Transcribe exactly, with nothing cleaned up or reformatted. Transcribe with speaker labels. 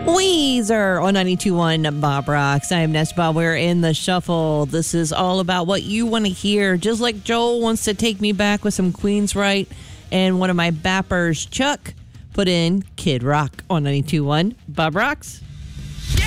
Speaker 1: Weezer on ninety-two point one Bob Rocks. I am Ness Bob. We're in the shuffle. This is all about what you want to hear. Just like Joel wants to take me back with some Queensryche, and one of my bappers, Chuck, put in Kid Rock on ninety-two point one Bob Rocks.